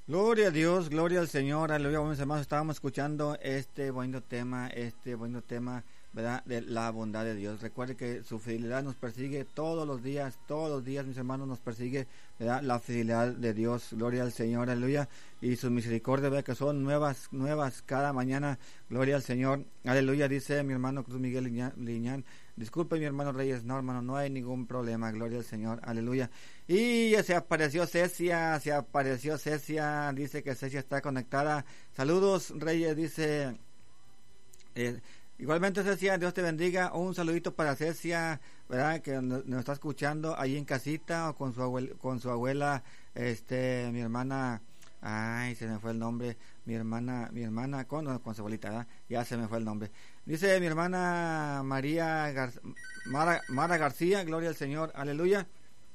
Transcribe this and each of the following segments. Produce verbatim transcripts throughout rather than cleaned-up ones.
Gloria a Dios, gloria al Señor, aleluya, buenos hermanos, estábamos escuchando este bonito tema, este bonito tema, ¿verdad?, de la bondad de Dios. Recuerde que su fidelidad nos persigue todos los días, todos los días, mis hermanos, nos persigue, ¿verdad?, la fidelidad de Dios, gloria al Señor, aleluya, y sus misericordias, ¿verdad?, que son nuevas, nuevas cada mañana, gloria al Señor, aleluya, dice mi hermano Cruz Miguel Liñán, Liñán. Disculpe mi hermano Reyes, no hermano, no hay ningún problema, gloria al Señor, aleluya. Y se apareció Cecia, se apareció Cecia, dice que Cecia está conectada. Saludos Reyes, dice, eh, igualmente Cecia, Dios te bendiga, un saludito para Cecia, ¿verdad?, que nos, nos está escuchando ahí en casita o con su abuela, con su abuela, este, mi hermana. Ay, se me fue el nombre, mi hermana, mi hermana, con, con su abuelita, ¿verdad? Ya se me fue el nombre. Dice mi hermana María Gar Mara, Mara García, gloria al Señor, aleluya.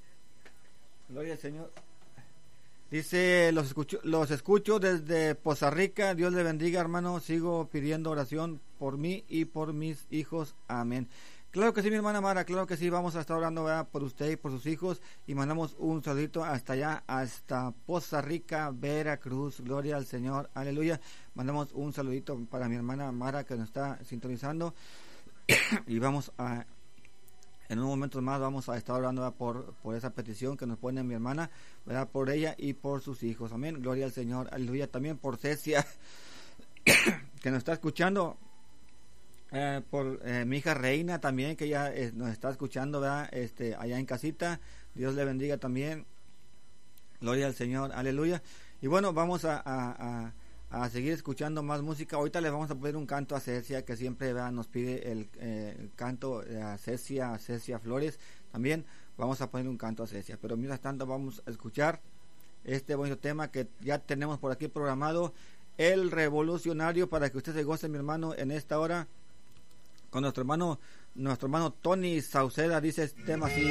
Gloria al Señor. Dice, los escucho, los escucho desde Poza Rica, Dios le bendiga, hermano, sigo pidiendo oración por mí y por mis hijos, amén. Claro que sí, mi hermana Mara, claro que sí, vamos a estar orando, ¿verdad?, por usted y por sus hijos, y mandamos un saludito hasta allá, hasta Poza Rica, Veracruz, gloria al Señor, aleluya. Mandamos un saludito para mi hermana Mara que nos está sintonizando, y vamos a, en un momento más vamos a estar orando, ¿verdad?, por, por esa petición que nos pone mi hermana, ¿verdad?, por ella y por sus hijos, amén, gloria al Señor, aleluya. También por Cecia, que nos está escuchando. Eh, por eh, mi hija Reina también, que ya eh, nos está escuchando, ¿verdad?, este, allá en casita, Dios le bendiga también, gloria al Señor, aleluya. Y bueno, vamos a, a, a, a seguir escuchando más música. Ahorita les vamos a poner un canto a Cecia, que siempre, ¿verdad?, nos pide el, eh, el canto a Cecia, a Cecia Flores, también vamos a poner un canto a Cecia, pero mientras tanto vamos a escuchar este bonito tema que ya tenemos por aquí programado, El Revolucionario, para que usted se goce, mi hermano, en esta hora, con nuestro hermano, nuestro hermano Tony Sauceda. Dice este tema así.